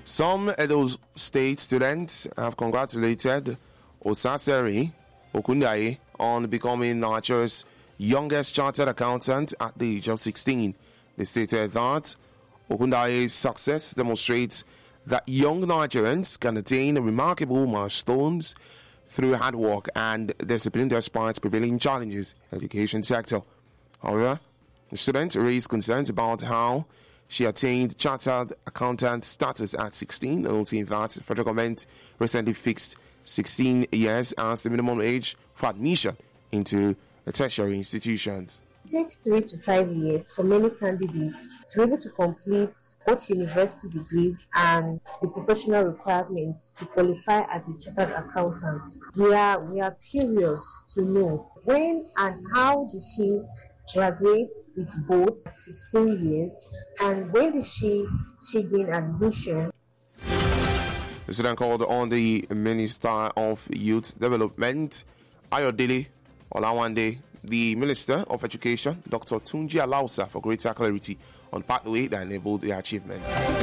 Some Edo State students have congratulated Osaseri Okundaye on becoming Nigeria's youngest chartered accountant at the age of 16. They stated that Okundaye's success demonstrates that young Nigerians can attain remarkable milestones through hard work and discipline despite prevailing challenges in the education sector. However, the student raised concerns about how she attained chartered accountant status at 16, noting that the federal government recently fixed 16 years as the minimum age for admission into the tertiary institutions. It takes 3 to 5 years for many candidates to be able to complete both university degrees and the professional requirements to qualify as a chartered accountant. We are curious to know when and how did she graduate with both 16 years, and when did she gain admission? The student called on the Minister of Youth Development, Ayodele Olawande, the Minister of Education, Dr. Tunji Alausa, for greater clarity on pathway that enabled their achievement.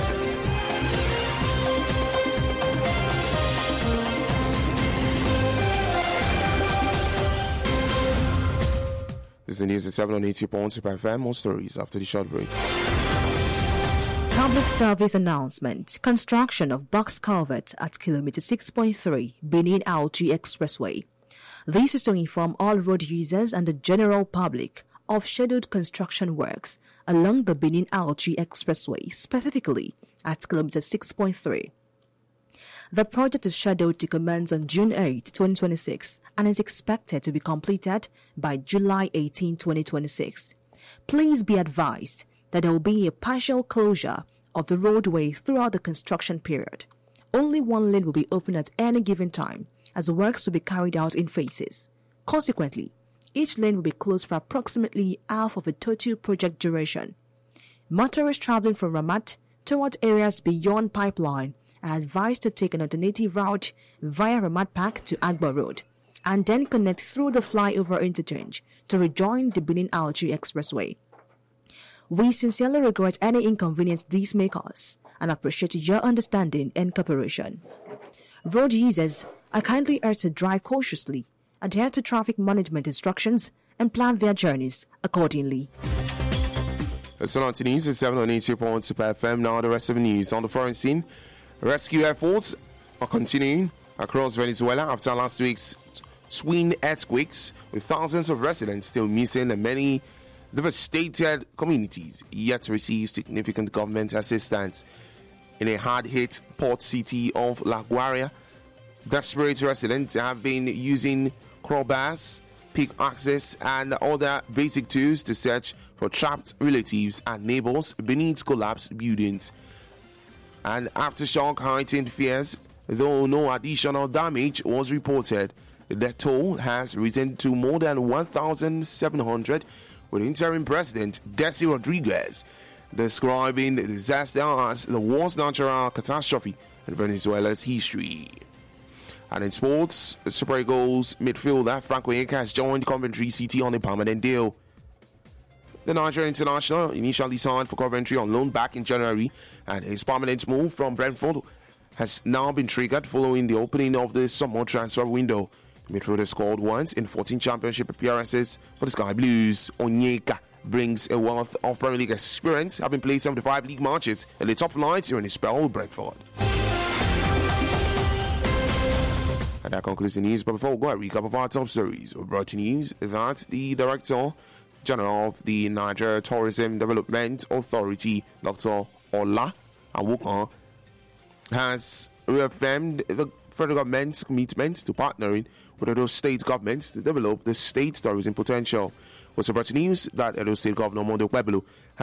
This is the news at 7 on 80.2 FM. More stories after the short break. Public service announcement. Construction of box culvert at kilometer 6.3 Benin Auchi Expressway. This is to inform all road users and the general public of scheduled construction works along the Benin Auchi Expressway, specifically at kilometer 6.3. The project is scheduled to commence on June 8, 2026 and is expected to be completed by July 18, 2026. Please be advised that there will be a partial closure of the roadway throughout the construction period. Only one lane will be open at any given time, as works will be carried out in phases. Consequently, each lane will be closed for approximately half of the total project duration. Motorists traveling from Ramat toward areas beyond Pipeline are advised to take an alternative route via Ramat Park to Agba Road and then connect through the flyover interchange to rejoin the Benin Auchi Expressway. We sincerely regret any inconvenience these may cause and appreciate your understanding and cooperation. Road users are kindly urged to drive cautiously, adhere to traffic management instructions, and plan their journeys accordingly. It's on to news at 7 on 80.2 FM. Now the rest of the news. On the foreign scene, rescue efforts are continuing across Venezuela after last week's twin earthquakes, with thousands of residents still missing and many devastated communities yet to receive significant government assistance. In a hard-hit port city of La Guaira, desperate residents have been using crowbars, pickaxes, and other basic tools to search for trapped relatives and neighbors beneath collapsed buildings. And aftershock heightened fears, though no additional damage was reported. The toll has risen to more than 1,700, with interim President Desi Rodriguez describing the disaster as the worst natural catastrophe in Venezuela's history. And in sports, Super Eagles midfielder Frank Onyeka has joined Coventry City on a permanent deal. The Nigerian international initially signed for Coventry on loan back in January, and his permanent move from Brentford has now been triggered following the opening of the summer transfer window. The midfielder scored once in 14 championship appearances for the Sky Blues. Onyeka brings a wealth of Premier League experience, having played 75 league matches in the top flight during his spell with Brentford. And that concludes the news. But before we go, a recap of our top stories. We brought to news that the Director General of the Nigeria Tourism Development Authority, Dr. Ola Awukan, has reaffirmed the federal government's commitment to partnering with Edo State governments to develop the state's tourism potential. Was brought to news that Edo State Governor Mondo Pueblo